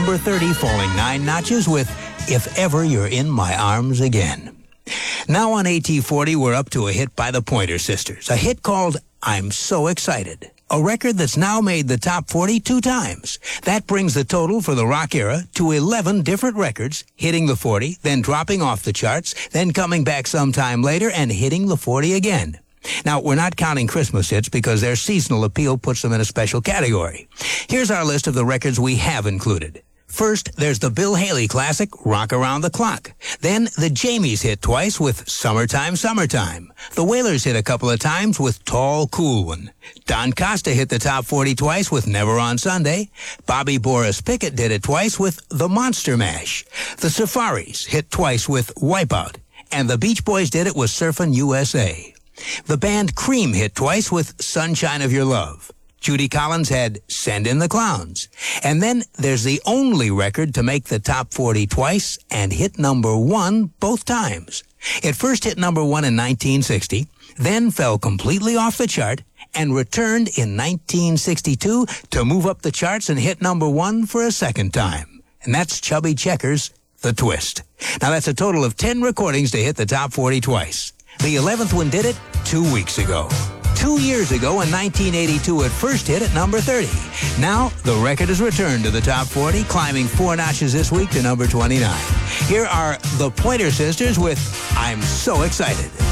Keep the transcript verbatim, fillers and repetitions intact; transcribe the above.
number thirty, falling nine notches with If Ever You're in My Arms Again. Now on A T forty, we're up to a hit by the Pointer Sisters, a hit called I'm So Excited, a record that's now made the top forty two times. That brings the total for the rock era to eleven different records, hitting the forty, then dropping off the charts, then coming back sometime later and hitting the forty again. Now, we're not counting Christmas hits because their seasonal appeal puts them in a special category. Here's our list of the records we have included. First, there's the Bill Haley classic, Rock Around the Clock. Then, the Jamies hit twice with Summertime, Summertime. The Wailers hit a couple of times with Tall, Cool One. Don Costa hit the top forty twice with Never on Sunday. Bobby Boris Pickett did it twice with The Monster Mash. The Safaris hit twice with Wipeout. And the Beach Boys did it with Surfin' U S A. The band Cream hit twice with Sunshine of Your Love. Judy Collins had Send in the Clowns. And then there's the only record to make the top forty twice and hit number one both times. It first hit number one in nineteen sixty, then fell completely off the chart, and returned in nineteen sixty-two to move up the charts and hit number one for a second time. And that's Chubby Checker's The Twist. Now that's a total of ten recordings to hit the top forty twice. The eleventh one did it two weeks ago. Two years ago in nineteen eighty-two, it first hit at number thirty. Now, the record has returned to the top forty, climbing four notches this week to number twenty-nine. Here are the Pointer Sisters with I'm So Excited.